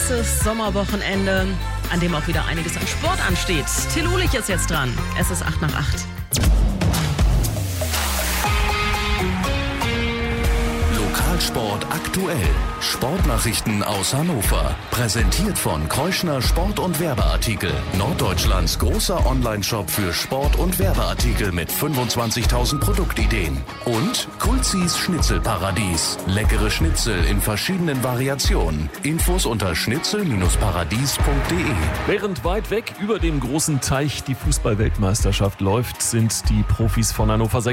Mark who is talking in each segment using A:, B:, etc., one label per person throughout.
A: heißes Sommerwochenende, an dem auch wieder einiges an Sport ansteht. Till Uhlich ist jetzt dran. Es ist 8 nach 8.
B: Lokalsport aktuell. Sportnachrichten aus Hannover. Präsentiert von Kreuschner Sport- und Werbeartikel. Norddeutschlands großer Onlineshop für Sport- und Werbeartikel mit 25.000 Produktideen. Und Kulzis Schnitzelparadies. Leckere Schnitzel in verschiedenen Variationen. Infos unter schnitzel-paradies.de.
C: Während weit weg über dem großen Teich die Fußball-Weltmeisterschaft läuft, sind die Profis von Hannover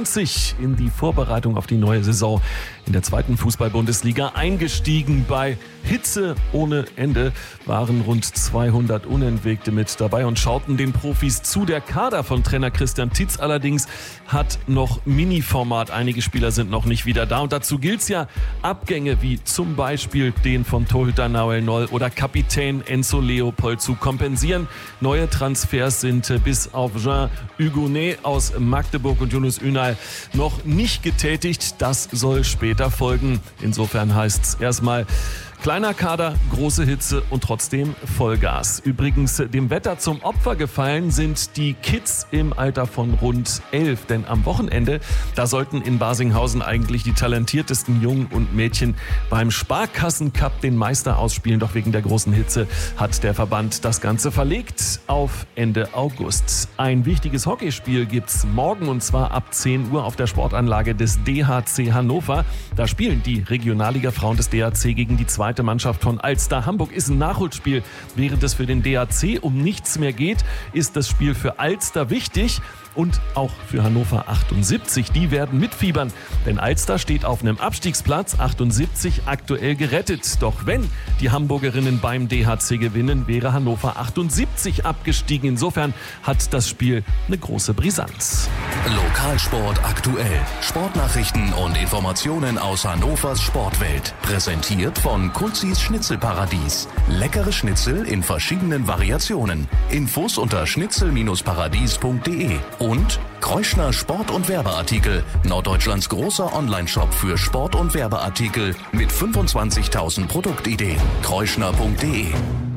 C: 96 in die Vorbereitung auf die neue Saison in der zweiten Fußball-Bundesliga eingestiegen. Bei Hitze ohne Ende waren rund 200 Unentwegte mit dabei und schauten den Profis zu. Der Kader von Trainer Christian Titz allerdings hat noch Mini-Format. Einige Spieler sind noch nicht wieder da. Und dazu gilt es ja, Abgänge wie zum Beispiel den von Torhüter Nahuel Noll oder Kapitän Enzo Leopold zu kompensieren. Neue Transfers sind bis auf Jean Hugonet aus Magdeburg und Yunus Ünal noch nicht getätigt. Das soll später folgen. Insofern heißt es erstmal kleiner Kader, große Hitze und trotzdem Vollgas. Übrigens, dem Wetter zum Opfer gefallen sind die Kids im Alter von rund 11. Denn am Wochenende, da sollten in Barsinghausen eigentlich die talentiertesten Jungen und Mädchen beim Sparkassencup den Meister ausspielen. Doch wegen der großen Hitze hat der Verband das Ganze verlegt auf Ende August. Ein wichtiges Hockeyspiel gibt's morgen und zwar ab 10 Uhr auf der Sportanlage des DHC Hannover. Da spielen die Regionalliga-Frauen des DHC gegen die zweite Mannschaft von Alster. Hamburg ist ein Nachholspiel. Während es für den DHC um nichts mehr geht, ist das Spiel für Alster wichtig. Und auch für Hannover 78. Die werden mitfiebern, denn Alster steht auf einem Abstiegsplatz, 78 aktuell gerettet. Doch wenn die Hamburgerinnen beim DHC gewinnen, wäre Hannover 78 abgestiegen. Insofern hat das Spiel eine große Brisanz.
B: Lokalsport aktuell. Sportnachrichten und Informationen aus Hannovers Sportwelt. Präsentiert von Kulzis Schnitzelparadies. Leckere Schnitzel in verschiedenen Variationen. Infos unter schnitzel-paradies.de. Und Kreuschner Sport- und Werbeartikel. Norddeutschlands großer Onlineshop für Sport- und Werbeartikel mit 25.000 Produktideen. Kreuschner.de